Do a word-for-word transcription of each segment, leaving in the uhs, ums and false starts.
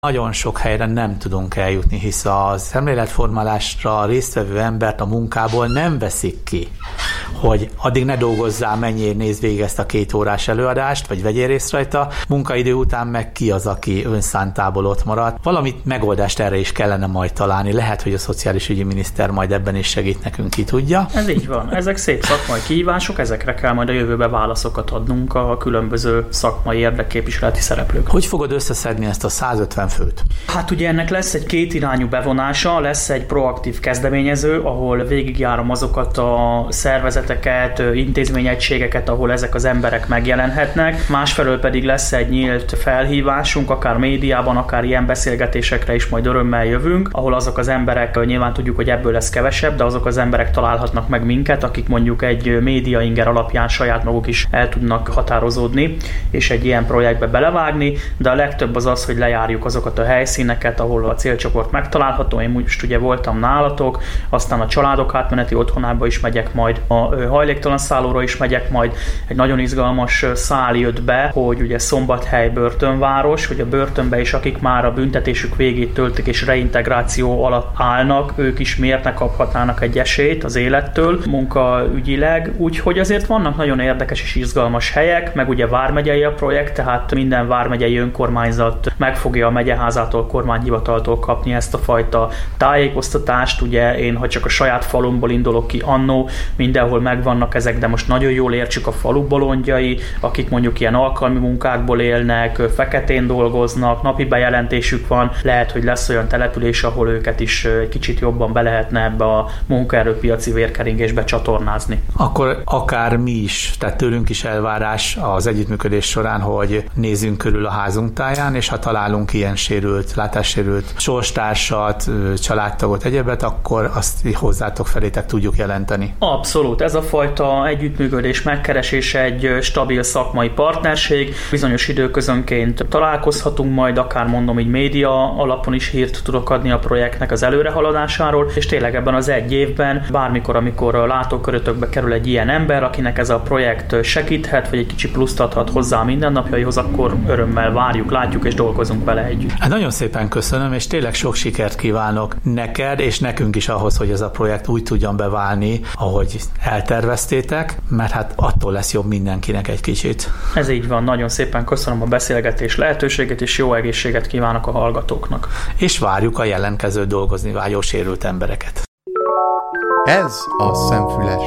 Nagyon sok helyre nem tudunk eljutni, hisz a szemléletformálásra résztvevő embert a munkából nem veszik ki, hogy addig ne dolgozzál, menjél, nézd végig ezt a két órás előadást, vagy vegyél részt rajta, munkaidő után meg ki az, aki önszántából ott marad. Valamit megoldást erre is kellene majd találni. Lehet, hogy a szociális ügyi miniszter majd ebben is segít nekünk, ki tudja. Ez így van. Ezek szép szakmai kihívások, ezekre kell majd a jövőben válaszokat adnunk a különböző szakmai érdekképviseleti szereplők. Hogy fogod összeszedni ezt a százötven főt? Hát ugye ennek lesz egy kétirányú bevonása, lesz egy proaktív kezdeményező, ahol végigjárom azokat a szervezeteket, intézményegységeket, ahol ezek az emberek megjelenhetnek. Másfelől pedig lesz egy nyílt felhívásunk, akár médiában, akár ilyen beszélgetésekre is majd örömmel jövünk, ahol azok az emberek, nyilván tudjuk, hogy ebből lesz kevesebb, de azok az emberek találhatnak meg minket, akik mondjuk egy média inger alapján saját maguk is el tudnak határozódni, és egy ilyen projektbe belevágni, de a legtöbb az az, hogy lejárjuk azokat a helyszíneket, ahol a célcsoport megtalálható. Én most ugye voltam nálatok, aztán a családok átmeneti otthonába is megyek majd, a hajléktalan szállóra is megyek majd. Egy nagyon izgalmas szál jött be, hogy ugye Szombathely börtönváros, hogy a börtönbe is, akik már a büntetésük végét töltik és reintegráció alatt állnak, ők is miért ne kaphatnának egy esélyt az élettől munkaügyileg. Úgyhogy azért vannak nagyon érdekes és izgalmas helyek, meg ugye vármegyei a projekt, tehát minden vármegyei önkormányzat meg fogja a megyeházától, kormányhivataltól kapni ezt a fajta tájékoztatást. Ugye én, ha csak a saját falumból indulok ki, annó mindenhol megvannak ezek, de most nagyon jól értsük a falu bolondjai, akik mondjuk ilyen alkalmi munkákból élnek, feketén dolgoznak, napi bejelentésük van, lehet, hogy lesz olyan település, ahol őket is egy kicsit jobban be lehetne ebbe a munkaerőpiaci vérkeringésbe csatornázni. Akkor akár mi is, tehát tőlünk is elvárás az együttműködés során, hogy nézzünk körül a házunk táján, és ha találunk ilyen sérült, látássérült sorstársat, családtagot, egyebet, akkor azt hozzátok felétek tudjuk jelenteni. Abszolút. Ez a fajta együttműködés, megkeresés egy stabil szakmai partnerség. Bizonyos időközönként találkozhatunk majd, akár mondom így média alapon is hírt tudok adni a projektnek az előrehaladásáról, és tényleg ebben az egy évben, bármikor, amikor a látókörötökbe kerül egy ilyen ember, akinek ez a projekt segíthet, vagy egy kicsi pluszt adhat hozzá a mindennapjaihoz, akkor örömmel várjuk, látjuk és dolgozunk vele együtt. Hát nagyon szépen köszönöm, és tényleg sok sikert kívánok neked, és nekünk is ahhoz, hogy ez a projekt úgy tudjon beválni, ahogy elterveztétek, mert hát attól lesz jobb mindenkinek egy kicsit. Ez így van, nagyon szépen köszönöm a beszélgetés lehetőséget, és jó egészséget kívánok a hallgatóknak. És várjuk a jelentkező dolgozni vágyó sérült embereket. Ez a Szemfüles.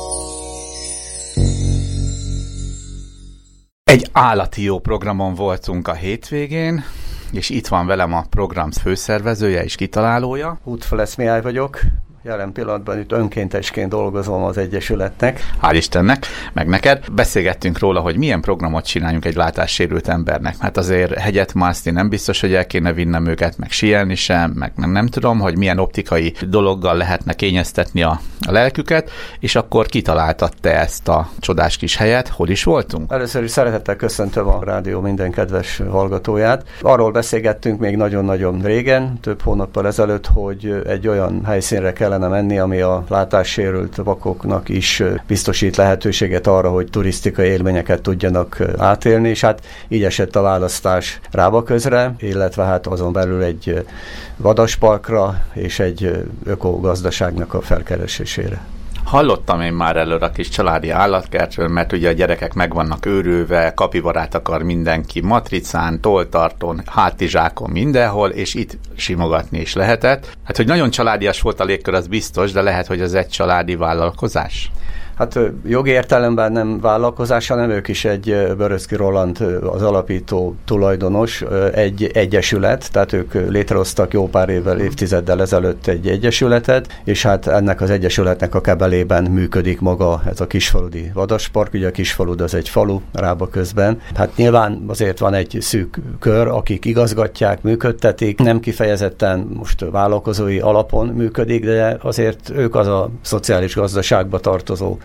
Egy állati jó programon voltunk a hétvégén, és itt van velem a program főszervezője és kitalálója. Útfelesz Mihály vagyok. Jelen pillanatban itt önkéntesként dolgozom az Egyesületnek. Hál' Istennek, meg neked. Beszélgettünk róla, hogy milyen programot csináljunk egy látássérült embernek. Hát azért hegyet mászni nem biztos, hogy el kéne vinnem őket, meg síelni sem, meg nem, nem tudom, hogy milyen optikai dologgal lehetne kényeztetni a, a lelküket, és akkor kitaláltad te ezt a csodás kis helyet. Hol is voltunk? Először is szeretettel köszöntöm a rádió minden kedves hallgatóját. Arról beszélgettünk még nagyon-nagyon régen, több hónappal ezelőtt, hogy egy olyan helyszínre kellene menni, ami a látássérült vakoknak is biztosít lehetőséget arra, hogy turisztikai élményeket tudjanak átélni, és hát így esett a választás Rábaközre, illetve hát azon belül egy vadasparkra és egy ökogazdaságnak a felkeresésére. Hallottam én már előre a kis családi állatkertről, mert ugye a gyerekek meg vannak őrülve, kapibarát akar mindenki matricán, tolltartón, hátizsákon, mindenhol, és itt simogatni is lehetett. Hát, hogy nagyon családias volt a légkör, az biztos, de lehet, hogy az egy családi vállalkozás? Hát jogi értelemben nem vállalkozás, hanem ők is egy Böröszki Roland az alapító tulajdonos, egy egyesület, tehát ők létrehoztak jó pár évvel, évtizeddel ezelőtt egy egyesületet, és hát ennek az egyesületnek a kebelében működik maga ez a kisfaludi vadaspark, ugye a Kisfalud az egy falu Rábaközben. Hát nyilván azért van egy szűk kör, akik igazgatják, működtetik, nem kifejezetten most vállalkozói alapon működik, de azért ők az a szociális gazdaságba tartozó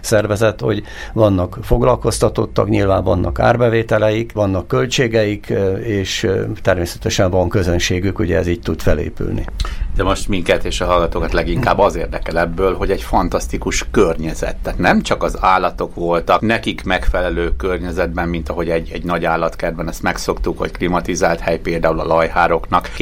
szervezet, hogy vannak foglalkoztatottak, nyilván vannak árbevételeik, vannak költségeik, és természetesen van közönségük, ugye ez így tud felépülni. De most minket és a hallgatókat leginkább az érdekel ebből, hogy egy fantasztikus környezet. Tehát nem csak az állatok voltak nekik megfelelő környezetben, mint ahogy egy, egy nagy állatkertben ezt megszoktuk, hogy klimatizált hely például a lajhároknak.